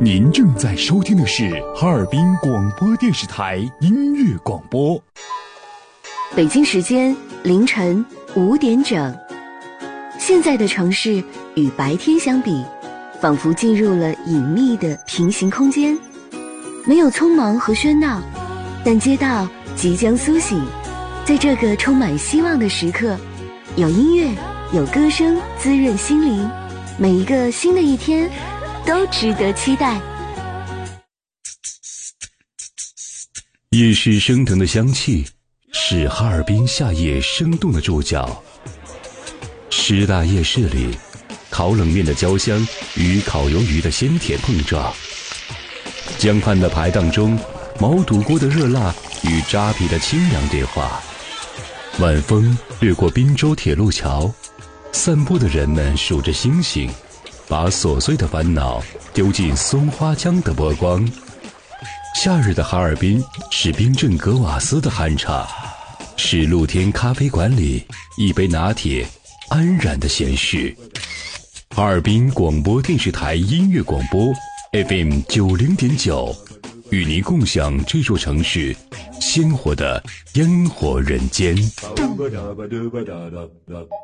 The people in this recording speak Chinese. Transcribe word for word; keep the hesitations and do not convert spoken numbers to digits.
您正在收听的是哈尔滨广播电视台音乐广播。 北京时间凌晨五点整。现在的城市与白天相比，仿佛进入了隐秘的平行空间，没有匆忙和喧闹，但街道即将苏醒。在这个充满希望的时刻，有音乐，有歌声滋润心灵，每一个新的一天都值得期待。 夜市升腾的香气是哈尔滨夏夜生动的注脚。师大夜市里，烤冷面的焦香与烤鱿鱼的鲜甜碰撞，江畔的排档中，毛肚锅的热辣与扎皮的清凉对话。晚风掠过滨州铁路桥，散步的人们数着星星，把琐碎的烦恼丢进松花江的波光。夏日的哈尔滨是冰镇格瓦斯的酣畅，是露天咖啡馆里一杯拿铁安然的闲适。哈尔滨广播电视台音乐广播 F M 九零点九，与您共享这座城市鲜活的烟火人间。